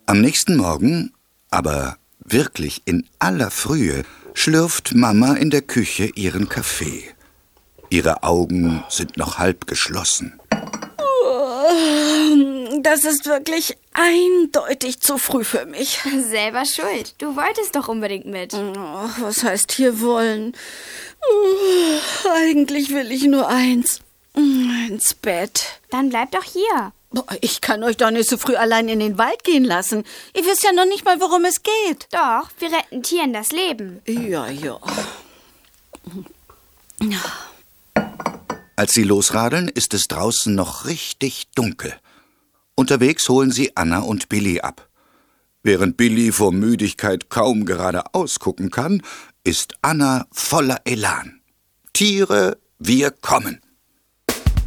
Am nächsten Morgen, aber wirklich in aller Frühe, schlürft Mama in der Küche ihren Kaffee. Ihre Augen sind noch halb geschlossen. Das ist wirklich eindeutig zu früh für mich. Selber schuld. Du wolltest doch unbedingt mit. Oh, was heißt hier wollen? Eigentlich will ich nur eins. Ins Bett. Dann bleib doch hier. Ich kann euch doch nicht so früh allein in den Wald gehen lassen. Ihr wisst ja noch nicht mal, worum es geht. Doch, wir retten Tieren das Leben. Ja. Als sie losradeln, ist es draußen noch richtig dunkel. Unterwegs holen sie Anna und Billy ab. Während Billy vor Müdigkeit kaum geradeaus gucken kann, ist Anna voller Elan. Tiere, wir kommen!